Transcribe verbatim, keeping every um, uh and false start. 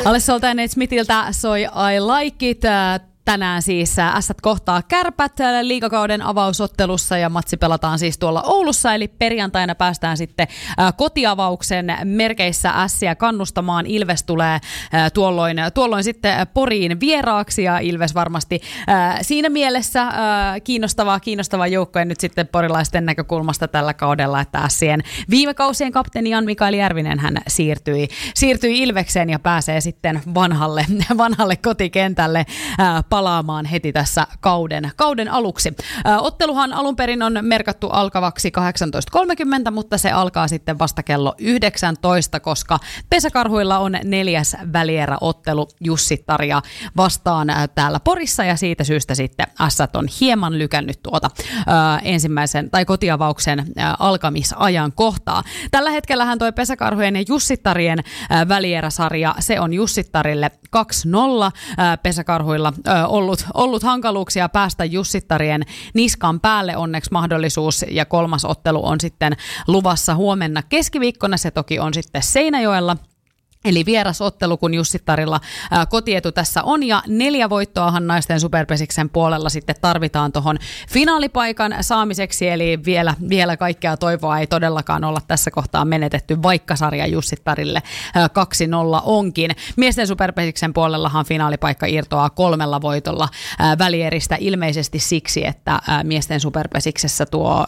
Alessa Oltainen Smithiltä soi I Like It. Tänään siis Ässät kohtaa Kärpät liigakauden avausottelussa ja matsi pelataan siis tuolla Oulussa, eli perjantaina päästään sitten kotiavauksen merkeissä Ässiä kannustamaan. Ilves tulee tuolloin, tuolloin sitten Poriin vieraaksi ja Ilves varmasti siinä mielessä kiinnostava, kiinnostava joukko nyt sitten porilaisten näkökulmasta tällä kaudella, että Ässien viime kausien kapteeni Jan Mikael Järvinen hän siirtyi, siirtyi Ilvekseen ja pääsee sitten vanhalle, vanhalle kotikentälle palaamaan heti tässä kauden, kauden aluksi. Ä, otteluhan alun perin on merkattu alkavaksi kahdeksantoista kolmekymmentä, mutta se alkaa sitten vasta kello yhdeksäntoista, koska Pesäkarhuilla on neljäs välieräottelu Jussittaria vastaan ä, täällä Porissa ja siitä syystä sitten Ässät on hieman lykännyt tuota ä, ensimmäisen tai kotiavauksen ä, alkamisajan kohtaa. Tällä hetkellähän toi Pesäkarhujen ja Jussittarien ä, välieräsarja, se on Jussittarille kaksi nolla. Ä, Pesäkarhuilla ä, Ollut, ollut hankaluuksia päästä Jussittarien niskan päälle, onneksi mahdollisuus, ja kolmas ottelu on sitten luvassa huomenna keskiviikkona, se toki on sitten Seinäjoella. Eli vierasottelu, kun Jussittarilla ää, kotietu tässä on, ja neljä voittoahan naisten superpesiksen puolella sitten tarvitaan tuohon finaalipaikan saamiseksi, eli vielä, vielä kaikkea toivoa ei todellakaan olla tässä kohtaa menetetty, vaikka sarja Jussittarille ää, kaksi nolla onkin. Miesten superpesiksen puolellahan finaalipaikka irtoaa kolmella voitolla ää, välieristä ilmeisesti siksi, että ää, miesten superpesiksessä tuo